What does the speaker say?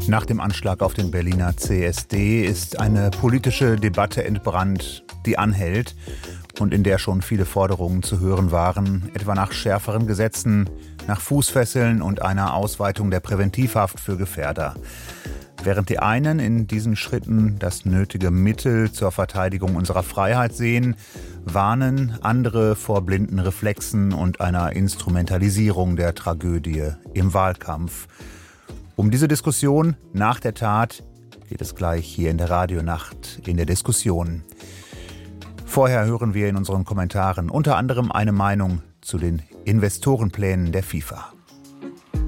Nach dem Anschlag auf den Berliner CSD ist eine politische Debatte entbrannt, die anhält und in der schon viele Forderungen zu hören waren, etwa nach schärferen Gesetzen, nach Fußfesseln und einer Ausweitung der Präventivhaft für Gefährder. Während die einen in diesen Schritten das nötige Mittel zur Verteidigung unserer Freiheit sehen, warnen andere vor blinden Reflexen und einer Instrumentalisierung der Tragödie im Wahlkampf. Um diese Diskussion nach der Tat geht es gleich hier in der Radionacht in der Diskussion. Vorher hören wir in unseren Kommentaren unter anderem eine Meinung zu den Investorenplänen der FIFA.